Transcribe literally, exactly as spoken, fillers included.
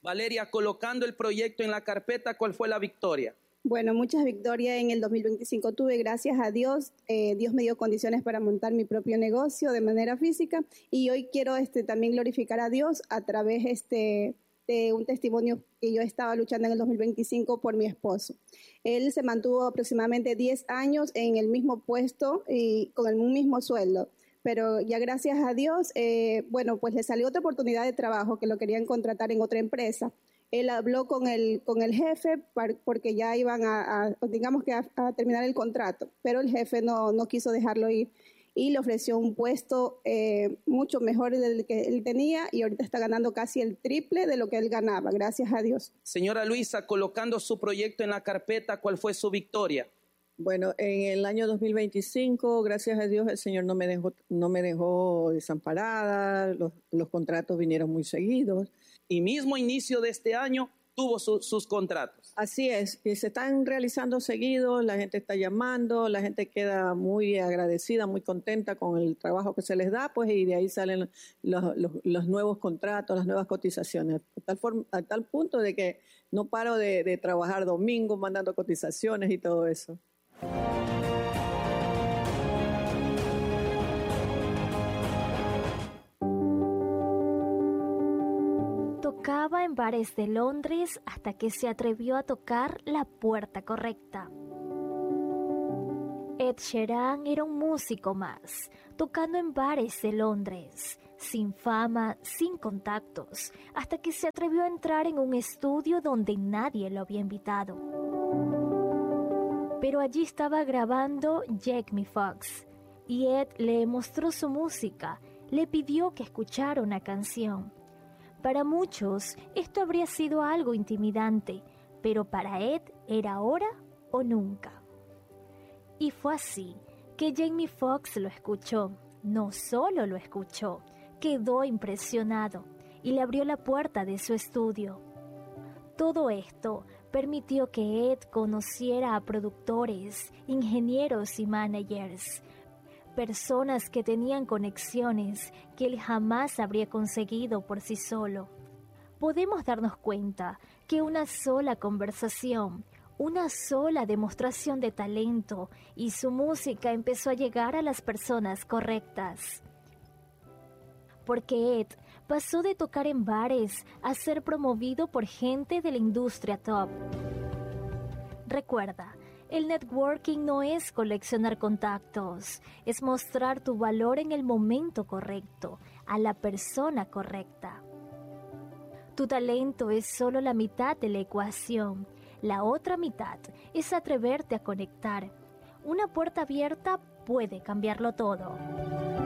Valeria, colocando el proyecto en la carpeta, ¿cuál fue la victoria? Bueno, muchas victorias en el dos mil veinticinco tuve, gracias a Dios. Eh, Dios me dio condiciones para montar mi propio negocio de manera física y hoy quiero este, también glorificar a Dios a través este, de un testimonio que yo estaba luchando en el dos mil veinticinco por mi esposo. Él se mantuvo aproximadamente diez años en el mismo puesto y con el mismo sueldo. Pero ya gracias a Dios, eh, bueno, pues le salió otra oportunidad de trabajo que lo querían contratar en otra empresa. Él habló con el con el jefe porque ya iban a, a digamos que a, a terminar el contrato, pero el jefe no, no quiso dejarlo ir y le ofreció un puesto eh, mucho mejor del que él tenía y ahorita está ganando casi el triple de lo que él ganaba, gracias a Dios. Señora Luisa, colocando su proyecto en la carpeta, ¿cuál fue su victoria? Bueno, en el año dos mil veinticinco, gracias a Dios, el Señor no me dejó, no me dejó desamparada, los, los contratos vinieron muy seguidos. Y mismo inicio de este año tuvo su, sus contratos. Así es, y se están realizando seguidos, la gente está llamando, la gente queda muy agradecida, muy contenta con el trabajo que se les da, pues, y de ahí salen los, los, los nuevos contratos, las nuevas cotizaciones, a tal, forma, a tal punto de que no paro de, de trabajar domingos, mandando cotizaciones y todo eso. Tocaba en bares de Londres hasta que se atrevió a tocar la puerta correcta. Ed Sheeran era un músico más, tocando en bares de Londres, sin fama, sin contactos, hasta que se atrevió a entrar en un estudio donde nadie lo había invitado. Pero allí estaba grabando Jamie Foxx y Ed le mostró su música, le pidió que escuchara una canción. Para muchos esto habría sido algo intimidante, pero para Ed era ahora o nunca. Y fue así que Jamie Foxx lo escuchó, no solo lo escuchó, quedó impresionado y le abrió la puerta de su estudio. Todo esto permitió que Ed conociera a productores, ingenieros y managers, personas que tenían conexiones que él jamás habría conseguido por sí solo. Podemos darnos cuenta que una sola conversación, una sola demostración de talento y su música empezó a llegar a las personas correctas. Porque Ed pasó de tocar en bares a ser promovido por gente de la industria top. Recuerda, el networking no es coleccionar contactos, es mostrar tu valor en el momento correcto, a la persona correcta. Tu talento es solo la mitad de la ecuación, la otra mitad es atreverte a conectar. Una puerta abierta puede cambiarlo todo.